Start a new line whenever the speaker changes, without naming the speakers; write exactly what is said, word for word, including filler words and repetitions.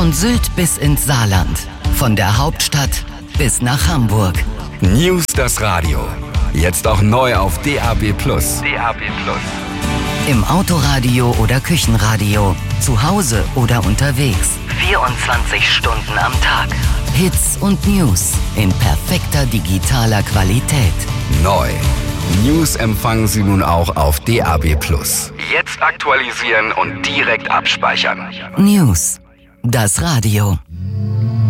Von Sylt bis ins Saarland. Von der Hauptstadt bis nach Hamburg.
News das Radio. Jetzt auch neu auf D A B Plus. D A B Plus.
Im Autoradio oder Küchenradio. Zu Hause oder unterwegs. vierundzwanzig Stunden am Tag. Hits und News in perfekter digitaler Qualität.
Neu. News empfangen Sie nun auch auf D A B Plus. Jetzt aktualisieren und direkt abspeichern.
News. Das Radio.